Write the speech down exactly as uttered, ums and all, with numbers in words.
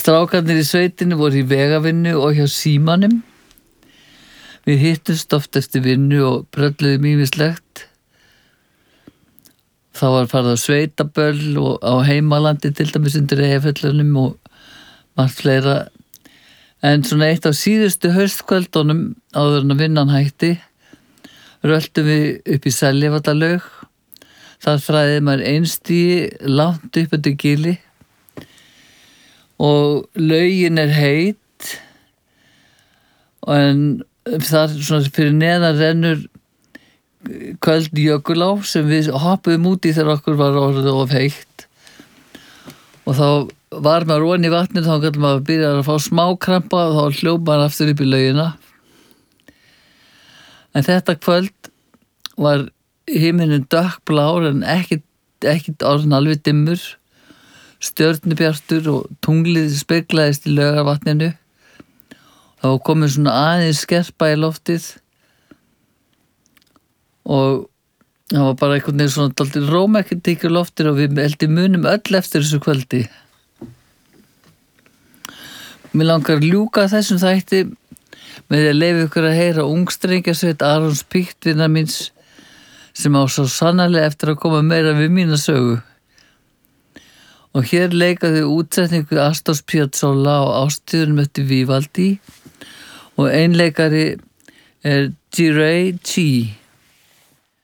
Strákarnir í sveitinni voru í vegavinnu og hjá símanum. Við hittumst oft eftir vinnu og brölluðum ýmislegt. Það var farið á sveitaböll og á heimalandi til dæmis undir Eyjafjöllunum og margt fleira. En svona eitt af síðustu haustkvöldunum áður en að vinnan hætti röltum við upp í Seljavallalaug. Þar fræði maður einstígi langt upp undir gili og laugin er heit en þar svona fyrir neðan rennur köld jökulá sem við hoppuðum út í þegar okkur var orðið of heitt og þá var maður ofan í vatnið þá gæti maður byrjað að fá smá krampa og þá hljóp maður aftur upp í laugina. En þetta kvöld var himinninn dökkblár en ekkit, ekkit orðin alveg dimmur, stjörnubjartur og tunglið speglaðist í laugarvatninu. Það var komið svona aðeins skerpa í loftið og það var bara einhvern veginn svona dálítið rómekketík í loftið og við heldur munum öll eftir þessu kvöldi. Mér langar að ljúka þessum þætti með að leyfa ykkur að heyra ungstrengjasveit Arons Píktvina míns sem á svo sannarlega eftir að koma meira við mína sögu. Og hér leika þau útsetningu Astors Piazzolla og Ástíðunum eftir Vivaldi og einleikari er G-Ray G.